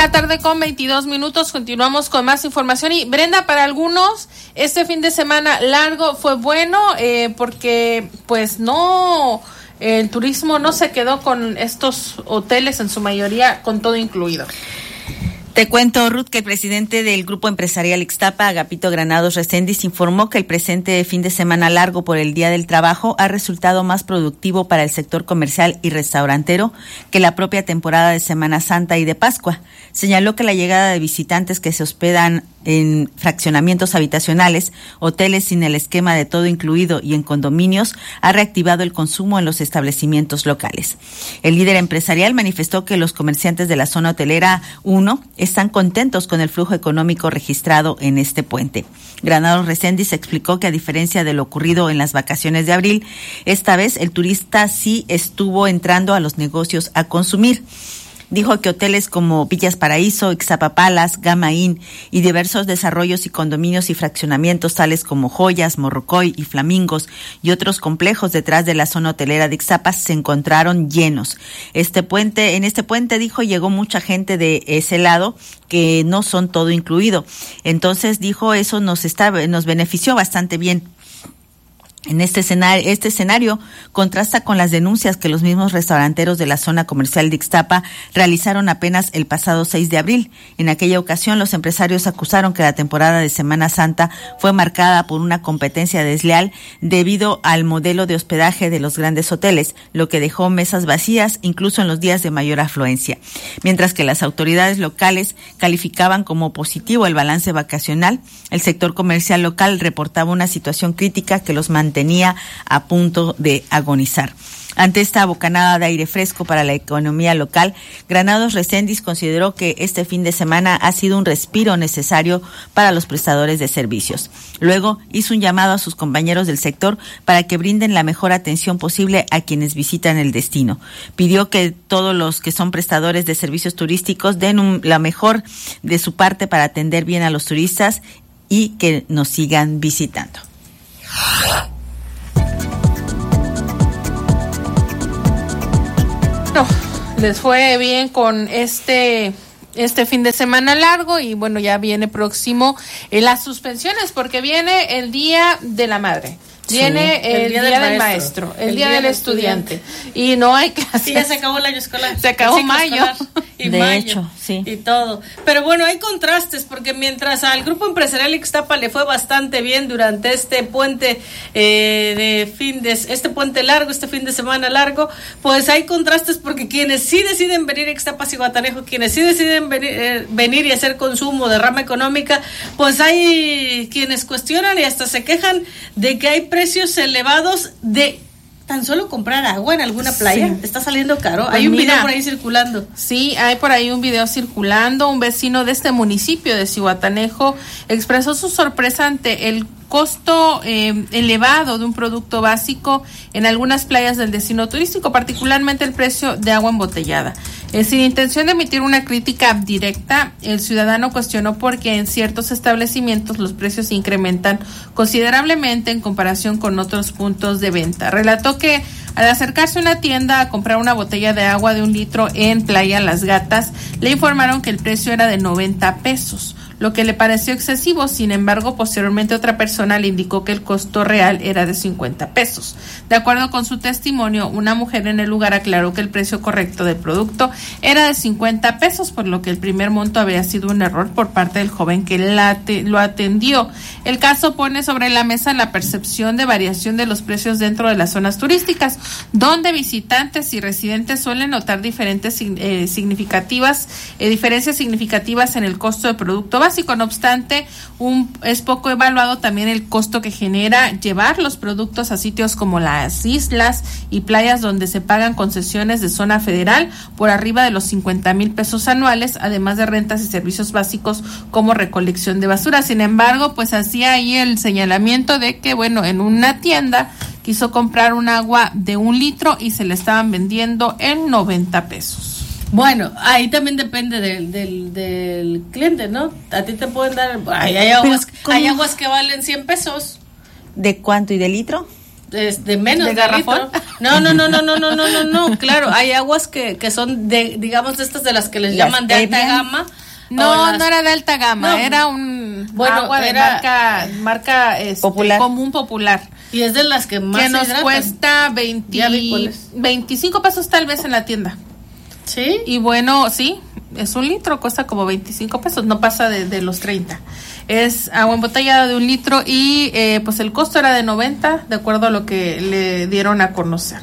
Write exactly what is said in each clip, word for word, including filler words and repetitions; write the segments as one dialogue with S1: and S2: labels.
S1: la tarde con veintidós minutos, continuamos con más información. Y Brenda, para algunos este fin de semana largo fue bueno eh, porque pues no, el turismo no se quedó con estos hoteles en su mayoría con todo incluido.
S2: Te cuento, Ruth, que el presidente del Grupo Empresarial Ixtapa, Agapito Granados Reséndiz, informó que el presente fin de semana largo por el Día del Trabajo ha resultado más productivo para el sector comercial y restaurantero que la propia temporada de Semana Santa y de Pascua. Señaló que la llegada de visitantes que se hospedan en fraccionamientos habitacionales, hoteles sin el esquema de todo incluido y en condominios ha reactivado el consumo en los establecimientos locales. El líder empresarial manifestó que los comerciantes de la zona hotelera uno están contentos con el flujo económico registrado en este puente. Granados Reséndiz explicó que a diferencia de lo ocurrido en las vacaciones de abril, esta vez el turista sí estuvo entrando a los negocios a consumir. Dijo que hoteles como Villas Paraíso, Ixtapapalas, Gama Inn y diversos desarrollos y condominios y fraccionamientos tales como Joyas, Morrocoy y Flamingos y otros complejos detrás de la zona hotelera de Ixtapas se encontraron llenos. Este puente, en este puente, dijo, llegó mucha gente de ese lado que no son todo incluido. Entonces, dijo, eso nos está, nos benefició bastante bien. En este escenario, este escenario contrasta con las denuncias que los mismos restauranteros de la zona comercial de Ixtapa realizaron apenas el pasado seis de abril. En aquella ocasión, los empresarios acusaron que la temporada de Semana Santa fue marcada por una competencia desleal debido al modelo de hospedaje de los grandes hoteles, lo que dejó mesas vacías incluso en los días de mayor afluencia. Mientras que las autoridades locales calificaban como positivo el balance vacacional, el sector comercial local reportaba una situación crítica que los mantenía tenía a punto de agonizar. Ante esta bocanada de aire fresco para la economía local, Granados Reséndiz consideró que este fin de semana ha sido un respiro necesario para los prestadores de servicios. Luego hizo un llamado a sus compañeros del sector para que brinden la mejor atención posible a quienes visitan el destino. Pidió que todos los que son prestadores de servicios turísticos den un, la mejor de su parte para atender bien a los turistas y que nos sigan visitando.
S1: No, les fue bien con este este fin de semana largo y bueno, ya viene próximo eh, las suspensiones porque viene el Día de la Madre. Viene sí, el, el día, día del, del maestro, maestro el, el día, día del estudiante. estudiante y no hay clases.
S3: Sí, ya se acabó el año escolar.
S1: Se acabó mayo.
S3: Y
S2: de
S3: mayo,
S2: hecho, sí.
S3: Y todo. Pero bueno, hay contrastes porque mientras al Grupo Empresarial Ixtapa le fue bastante bien durante este puente eh, de fin de este puente largo, este fin de semana largo, pues hay contrastes porque quienes sí deciden venir a Ixtapas y Guatanejo, quienes sí deciden venir, eh, venir y hacer consumo de rama económica, pues hay quienes cuestionan y hasta se quejan de que hay precios elevados de tan solo comprar agua en alguna playa. Sí. Está saliendo caro. Pues hay un mira, video por ahí circulando.
S1: Sí, hay por ahí un video circulando. Un vecino de este municipio de Zihuatanejo expresó su sorpresa ante el costo eh, elevado de un producto básico en algunas playas del destino turístico, particularmente el precio de agua embotellada. Eh, sin intención de emitir una crítica directa, el ciudadano cuestionó por qué en ciertos establecimientos los precios se incrementan considerablemente en comparación con otros puntos de venta. Relató que al acercarse a una tienda a comprar una botella de agua de un litro en Playa Las Gatas, le informaron que el precio era de noventa pesos. Lo que le pareció excesivo. Sin embargo, posteriormente otra persona le indicó que el costo real era de cincuenta pesos. De acuerdo con su testimonio, una mujer en el lugar aclaró que el precio correcto del producto era de cincuenta pesos, por lo que el primer monto había sido un error por parte del joven que la te- lo atendió. El caso pone sobre la mesa la percepción de variación de los precios dentro de las zonas turísticas, donde visitantes y residentes suelen notar diferentes eh, significativas, eh, diferencias significativas en el costo del producto básico. No obstante, un, es poco evaluado también el costo que genera llevar los productos a sitios como las islas y playas donde se pagan concesiones de zona federal por arriba de los cincuenta mil pesos anuales, además de rentas y servicios básicos como recolección de basura. Sin embargo, pues hacía ahí el señalamiento de que, bueno, en una tienda quiso comprar un agua de un litro y se le estaban vendiendo en noventa pesos.
S3: Bueno, ahí también depende del, del, del cliente, ¿no? A ti te pueden dar, hay, hay, aguas, hay aguas que valen cien pesos.
S2: ¿De cuánto y de litro?
S3: de, de menos
S1: de,
S3: de
S1: garrafón.
S3: Litro. No, no, no, no, no, no, no, no, no, claro, hay aguas que, que son de, digamos, de estas de las que les las llaman de alta Evian. Gama.
S1: No, las... no era de alta gama, no. Era un bueno, agua de era marca, marca este, popular. Común popular.
S3: Y es de las que más
S1: que nos
S3: hidratan.
S1: Cuesta veinte, veinticinco pesos tal vez en la tienda.
S3: ¿Sí?
S1: Y bueno, sí, es un litro, cuesta como veinticinco pesos, no pasa de, de los treinta. Es agua embotellada de un litro y eh, pues el costo era de noventa, de acuerdo a lo que le dieron a conocer.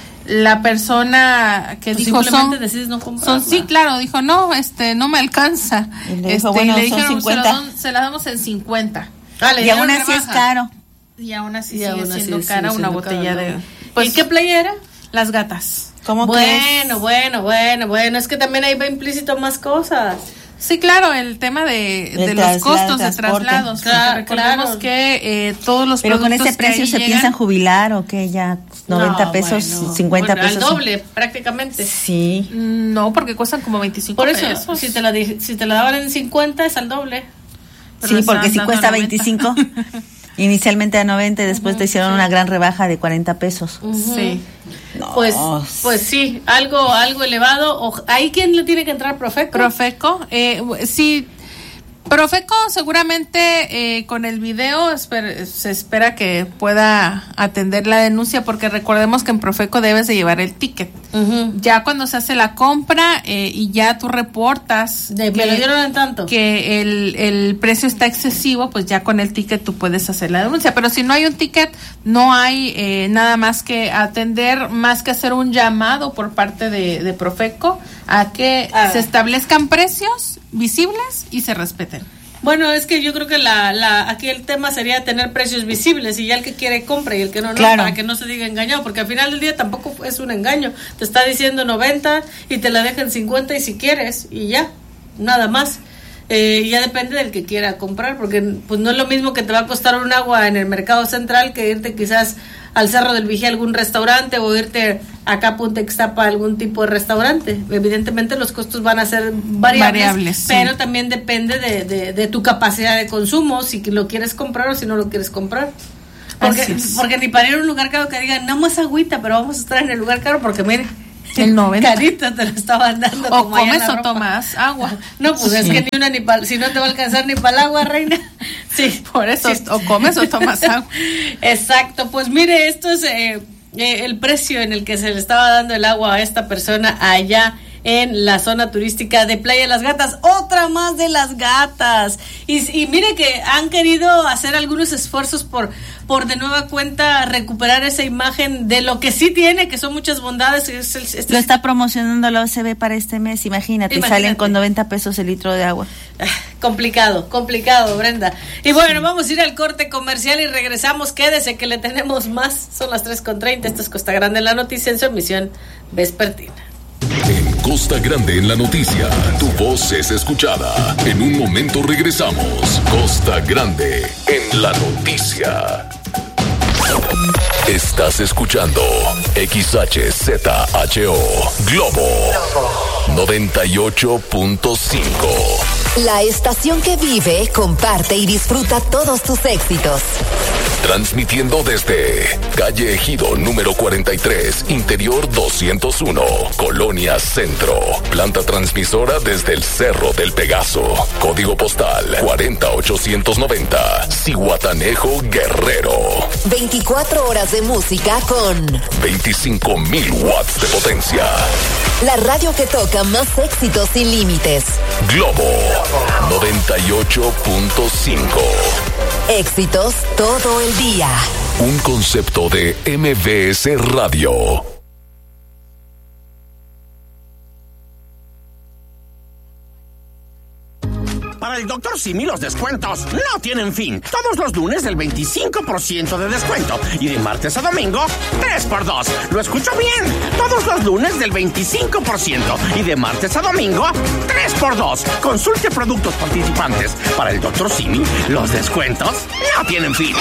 S1: La persona que pues dijo son,
S3: decides no
S1: son sí, claro, dijo no, este no me alcanza.
S2: Y le,
S1: este,
S2: dijo, bueno,
S1: y le dijeron
S2: cincuenta.
S1: Se, la, se la damos en cincuenta.
S2: Ah, y aún así es caro.
S1: Y aún así
S3: y
S1: sigue
S3: aún
S1: siendo
S3: así
S1: cara
S3: sigue
S1: una
S3: siendo
S1: botella
S3: cara,
S1: de...
S3: ¿no?
S1: Pues,
S3: ¿Y qué playa era?
S1: Las Gatas.
S2: ¿Cómo
S3: bueno,
S2: crees?
S3: bueno, bueno, bueno, es que también ahí va implícito más cosas.
S1: Sí, claro, el tema de, de los costos de traslados. Claro, recordemos claro. que eh, todos los
S2: Pero
S1: productos
S2: con ese precio se
S1: llegan,
S2: piensan jubilar o qué, ya noventa
S3: no,
S2: pesos,
S3: bueno,
S2: cincuenta
S3: bueno,
S2: pesos.
S3: Al doble, prácticamente.
S2: Sí.
S1: No, porque cuestan como veinticinco
S3: Por eso,
S1: pesos.
S3: si te la si te la daban en cincuenta es al doble.
S2: Pero sí, porque si cuesta veinticinco, inicialmente a noventa y después uh-huh, te hicieron sí. una gran rebaja de cuarenta pesos.
S3: Uh-huh.
S1: Sí.
S3: No. Pues, pues sí, algo, algo elevado. O, ¿ahí quién le tiene que entrar? Profeco.
S1: Profeco, eh, sí. Profeco seguramente eh, con el video esper, se espera que pueda atender la denuncia, porque recordemos que en Profeco debes de llevar el ticket. Uh-huh. Ya cuando se hace la compra eh, y ya tú reportas
S3: de, que, me lo dieron en tanto
S1: que el, el precio está excesivo, pues ya con el ticket tú puedes hacer la denuncia. Pero si no hay un ticket, no hay eh, nada más que atender, más que hacer un llamado por parte de, de Profeco a que ah. se establezcan precios visibles y se respeten.
S3: Bueno, es que yo creo que la, la aquí el tema sería tener precios visibles, y ya el que quiere compra y el que no, no,
S2: claro.
S3: para que no se diga engañado, porque al final del día tampoco es un engaño. Te está diciendo noventa y te la dejan cincuenta y si quieres, y ya, nada más. Eh, ya depende del que quiera comprar, porque pues no es lo mismo que te va a costar un agua en el mercado central que irte quizás al Cerro del Vigía a algún restaurante, o irte acá a Punta Ixtapa a algún tipo de restaurante. Evidentemente los costos van a ser variables, variables pero sí. también depende de, de, de tu capacidad de consumo, si lo quieres comprar o si no lo quieres comprar. Porque, porque ni para ir a un lugar caro que digan, no más agüita, pero vamos a estar en el lugar caro, porque mire,
S1: el noventa
S3: carita te lo estaban dando.
S1: O como comes o tomas agua.
S3: No, pues sí. es que ni una ni para, si no te va a alcanzar ni para el agua, reina.
S1: Sí, por eso, sí. o comes o tomas agua.
S3: Exacto, pues mire, esto es eh, eh, el precio en el que se le estaba dando el agua a esta persona allá en la zona turística de Playa de las Gatas. Otra más de Las Gatas. Y, y mire que han querido hacer algunos esfuerzos por, por de nueva cuenta recuperar esa imagen de lo que sí tiene, que son muchas bondades. Es el, este
S2: lo está promocionando la O C B para este mes, imagínate, imagínate. Salen con noventa pesos el litro de agua.
S3: Complicado, complicado, Brenda. Y bueno, sí. vamos a ir al corte comercial y regresamos. Quédese que le tenemos más. Son las tres con treinta. Esto es Costa Grande en la Noticia en su emisión vespertina.
S4: En Costa Grande en la Noticia, tu voz es escuchada. En un momento regresamos. Costa Grande en la Noticia. Estás escuchando X H Z H O Globo noventa y ocho punto cinco.
S5: La estación que vive, comparte y disfruta todos tus éxitos.
S4: Transmitiendo desde calle Ejido número cuarenta y tres, interior doscientos uno, Colonia Centro. Planta transmisora desde el Cerro del Pegaso. Código postal cuarenta ochocientos noventa, Zihuatanejo, Guerrero.
S5: veinticuatro horas de música con
S4: veinticinco mil watts de potencia.
S5: La radio que toca más éxitos sin límites.
S4: Globo noventa y ocho punto cinco.
S5: Éxitos todo el día.
S4: Un concepto de M V S Radio.
S6: Para el doctor Simi los descuentos no tienen fin. Todos los lunes del veinticinco por ciento de descuento. Y de martes a domingo, tres por dos. ¿Lo escucho bien? Todos los lunes del veinticinco por ciento. Y de martes a domingo, tres por dos. Consulte productos participantes. Para el doctor Simi, los descuentos no tienen fin.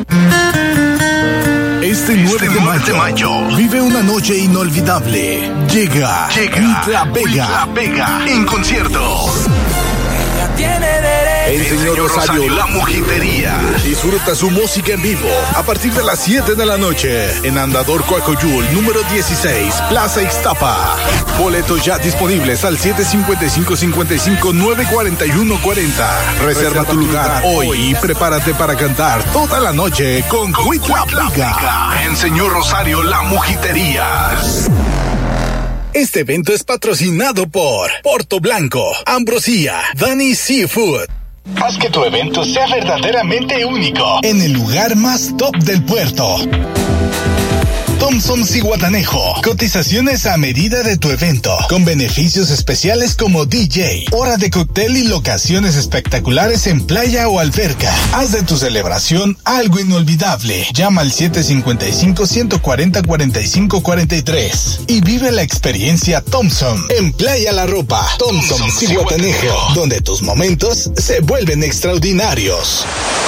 S7: Este nueve de mayo, mayo vive una noche inolvidable. Llega, Llega Ultra Vega, Ultra Vega en concierto.
S8: ella tiene derecho.
S7: El señor Rosario, la mojitería. Disfruta su música en vivo a partir de las siete de la noche en Andador Coacoyul, número dieciséis, Plaza Ixtapa. Boletos ya disponibles al siete cinco cinco, cinco cinco, nueve cuatro uno cuatro cero. Reserva tu lugar hoy y prepárate para cantar toda la noche con Huitla Plaga en señor Rosario, la mojitería. Este evento es patrocinado por Porto Blanco, Ambrosía, Dani Seafood. Haz que tu evento sea verdaderamente único en el lugar más top del puerto. Thompson Zihuatanejo. Cotizaciones a medida de tu evento, con beneficios especiales como D J, hora de cóctel y locaciones espectaculares en playa o alberca. Haz de tu celebración algo inolvidable. Llama al siete cinco cinco, uno cuatro cero, cuatro cinco cuatro tres y vive la experiencia Thompson en Playa La Ropa. Thompson Zihuatanejo, donde tus momentos se vuelven extraordinarios.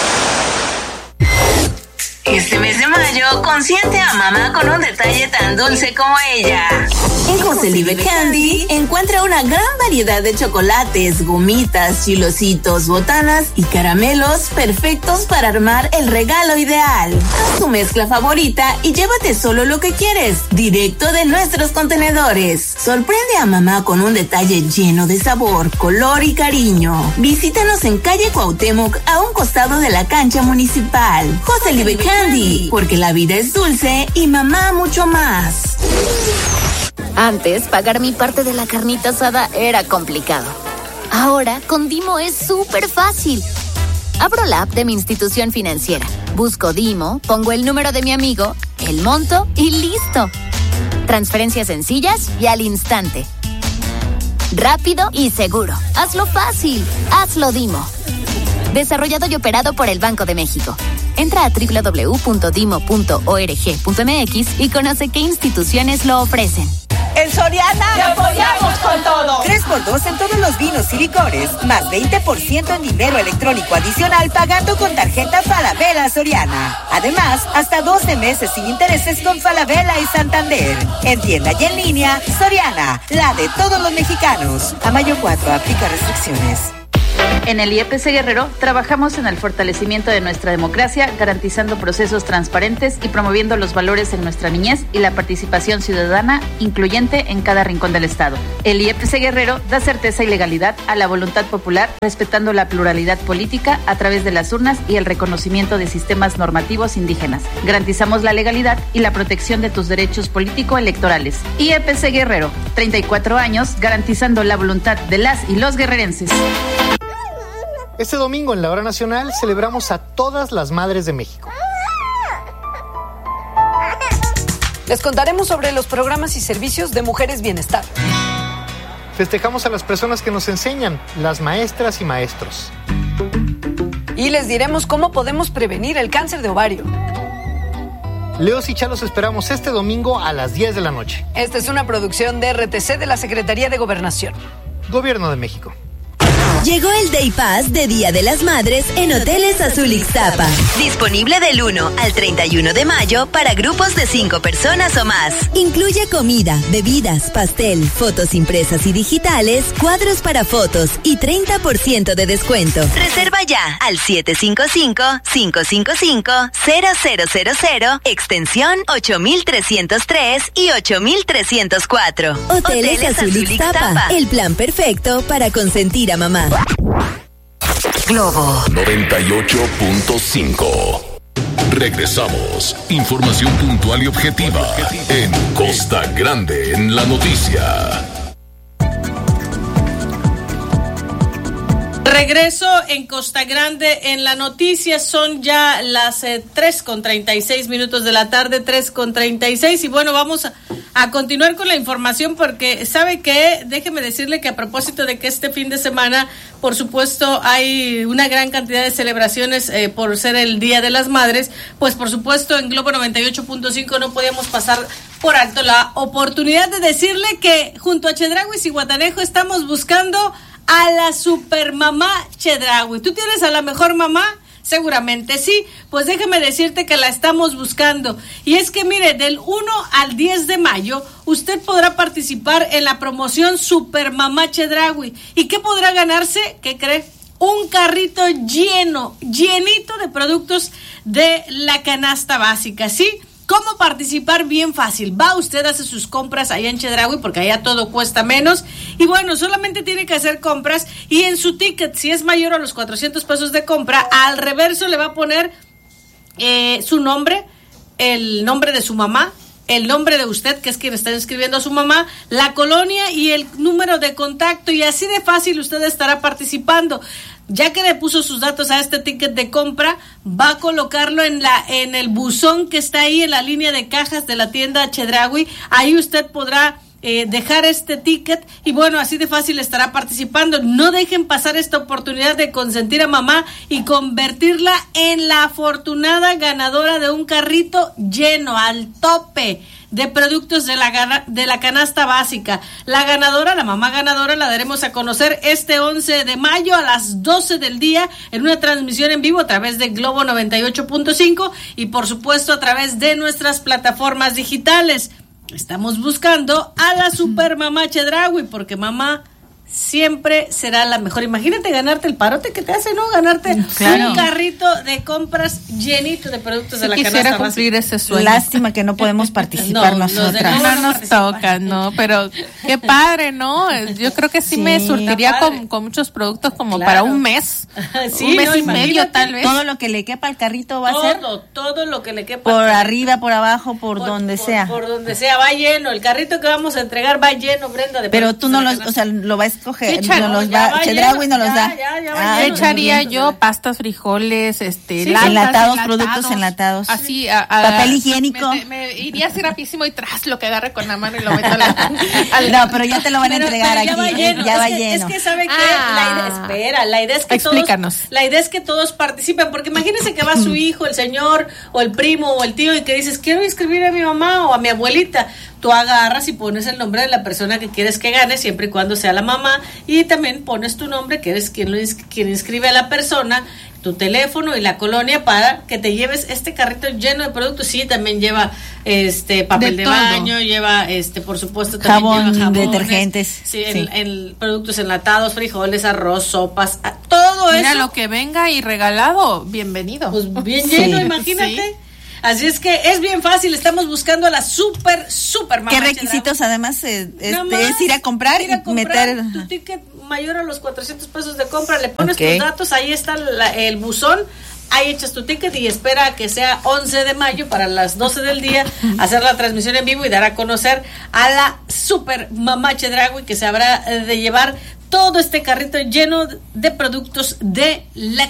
S9: Este mes de mayo, consiente a mamá con un detalle tan dulce como ella. En José Live Candy encuentra una gran variedad de chocolates, gomitas, chilositos, botanas y caramelos perfectos para armar el regalo ideal. Haz tu mezcla favorita y llévate solo lo que quieres, directo de nuestros contenedores. Sorprende a mamá con un detalle lleno de sabor, color y cariño. Visítanos en calle Cuauhtémoc, a un costado de la cancha municipal. José Live Candy, porque la vida es dulce y mamá mucho más.
S10: Antes, pagar mi parte de la carnita asada era complicado. Ahora, con Dimo es súper fácil. Abro la app de mi institución financiera, busco Dimo, pongo el número de mi amigo, el monto y listo. Transferencias sencillas y al instante. Rápido y seguro. Hazlo fácil. Hazlo Dimo. Desarrollado y operado por el Banco de México. Entra a doble u doble u doble u punto dimo punto org punto m x y conoce qué instituciones lo ofrecen.
S11: En Soriana
S12: ¡te apoyamos con todo!
S11: tres por dos en todos los vinos y licores, más veinte por ciento en dinero electrónico adicional pagando con tarjeta Falabella Soriana. Además, hasta doce meses sin intereses con Falabella y Santander. En tienda y en línea, Soriana, la de todos los mexicanos. A mayo cuatro, aplica restricciones.
S13: En el I E P C Guerrero trabajamos en el fortalecimiento de nuestra democracia, garantizando procesos transparentes y promoviendo los valores en nuestra niñez y la participación ciudadana incluyente en cada rincón del Estado. El I E P C Guerrero da certeza y legalidad a la voluntad popular, respetando la pluralidad política a través de las urnas y el reconocimiento de sistemas normativos indígenas. Garantizamos la legalidad y la protección de tus derechos político-electorales. I E P C Guerrero, treinta y cuatro años, garantizando la voluntad de las y los guerrerenses.
S14: Este domingo en la Hora Nacional celebramos a todas las madres de México.
S15: Les contaremos sobre los programas y servicios de Mujeres Bienestar.
S14: Festejamos a las personas que nos enseñan, las maestras y maestros.
S15: Y les diremos cómo podemos prevenir el cáncer de ovario.
S14: Leos y Chalos esperamos este domingo a las diez de la noche.
S15: Esta es una producción de R T C de la Secretaría de Gobernación.
S14: Gobierno de México.
S16: Llegó el Day Pass de Día de las Madres en Hoteles Azul Ixtapa. Disponible del uno al treinta y uno de mayo para grupos de cinco personas o más. Incluye comida, bebidas, pastel, fotos impresas y digitales, cuadros para fotos y treinta por ciento de descuento. Reserva ya al siete cinco cinco, cinco cinco cinco, cero cero cero cero, extensión ocho mil trescientos tres y ocho mil trescientos cuatro. Hoteles, Hoteles Azul, Azul Ixtapa, Ixtapa, el plan perfecto para consentir a mamá.
S4: Globo noventa y ocho punto cinco. Regresamos. Información puntual y objetiva en Costa Grande en la noticia.
S3: Regreso en Costa Grande en la noticia. Son ya las eh, tres con treinta y seis minutos de la tarde, tres con treinta y seis. Y bueno, vamos a, a continuar con la información porque, ¿sabe qué? Déjeme decirle que a propósito de que este fin de semana, por supuesto, hay una gran cantidad de celebraciones eh, por ser el Día de las Madres, pues por supuesto en Globo noventa y ocho punto cinco no podíamos pasar por alto la oportunidad de decirle que junto a Chedraui y Zihuatanejo estamos buscando a la supermamá Chedraui. ¿Tú tienes a la mejor mamá? Seguramente sí, pues déjame decirte que la estamos buscando. Y es que mire, del uno al diez de mayo, usted podrá participar en la promoción Super Mamá Chedraui. ¿Y qué podrá ganarse? ¿Qué cree? Un carrito lleno, llenito de productos de la canasta básica, ¿sí? ¿Cómo participar? Bien fácil. Va usted, hace sus compras allá en Chedraui, porque allá todo cuesta menos. Y bueno, solamente tiene que hacer compras y en su ticket, si es mayor a los cuatrocientos pesos de compra, al reverso le va a poner eh, su nombre, el nombre de su mamá, el nombre de usted, que es quien está inscribiendo a su mamá, la colonia y el número de contacto, y así de fácil usted estará participando. Ya que le puso sus datos a este ticket de compra, va a colocarlo en la en el buzón que está ahí en la línea de cajas de la tienda Chedraui. Ahí usted podrá eh, dejar este ticket y bueno, así de fácil estará participando. No dejen pasar esta oportunidad de consentir a mamá y convertirla en la afortunada ganadora de un carrito lleno al tope de productos de la de la canasta básica. La ganadora, la mamá ganadora, la daremos a conocer este once de mayo a las doce del día en una transmisión en vivo a través de Globo noventa y ocho punto cinco y por supuesto a través de nuestras plataformas digitales. Estamos buscando a la super mamá Chedraui, porque mamá siempre será la mejor. Imagínate ganarte el parote que te hace, ¿no? Ganarte claro. un carrito de compras llenito de productos sí, de la canasta básica.
S1: Quisiera cumplir ese sueño.
S2: Lástima que no podemos participar
S1: no,
S2: nosotras.
S1: No, no nos toca, no, pero qué padre, ¿no? Yo creo que sí, sí me surtiría con, con muchos productos como claro. para un mes.
S3: Sí,
S1: un mes
S3: no,
S1: y medio tal vez.
S2: Todo lo que le quepa al carrito va
S3: todo,
S2: a ser.
S3: Todo, todo lo que le quepa.
S2: Por arriba, por abajo, por, por donde
S3: por,
S2: sea.
S3: Por donde sea, va lleno. El carrito que vamos a entregar va lleno, Brenda. De
S2: pero tú no lo, o sea, lo vas a escoger.
S1: Sí,
S2: no, va, Chedraui no los da.
S3: Ya, ya,
S1: ah, lleno, echaría yo lleno. pastas, frijoles, este,
S2: sí,
S1: latas,
S2: enlatados, enlatados, productos enlatados.
S1: Así, a, a,
S2: papel higiénico.
S1: Me, me iría así rapidísimo y tras lo que agarre con la mano y lo meto a la,
S2: al, no, pero ya te lo van a
S3: pero,
S2: entregar
S3: pero
S2: aquí.
S3: Ya va lleno.
S2: Ya
S3: es
S2: va
S3: que,
S2: lleno.
S3: Es que sabe que
S1: ah,
S3: la idea, espera, la idea es que
S1: explícanos.
S3: todos, la idea es que todos participen, porque imagínense que va su hijo, el señor, o el primo, o el tío, y que dices, quiero inscribir a mi mamá o a mi abuelita. Tú agarras y pones el nombre de la persona que quieres que gane, siempre y cuando sea la mamá, y también pones tu nombre, que eres quien, lo ins- quien inscribe a la persona, tu teléfono y la colonia para que te lleves este carrito lleno de productos. Sí, también lleva este papel de, de baño, lleva este por supuesto también
S2: jabón,
S3: lleva jabones,
S2: detergentes,
S3: sí,
S2: sí.
S3: En, en productos enlatados, frijoles, arroz, sopas, todo
S1: Mira,
S3: eso.
S1: lo que venga y regalado, bienvenido.
S3: Pues bien lleno, sí. Imagínate. Sí. Así es que es bien fácil, estamos buscando a la super, super mamá.
S2: ¿Qué requisitos Chedraui? Además eh, este, más, es ir a comprar
S3: ir a
S2: y
S3: comprar
S2: meter
S3: tu ticket mayor a los cuatrocientos pesos de compra, le pones okay. tus datos, ahí está la, el buzón, ahí echas tu ticket y espera a que sea once de mayo para las doce del día hacer la transmisión en vivo y dar a conocer a la super mamá Chedraui, que se habrá de llevar todo este carrito lleno de productos de la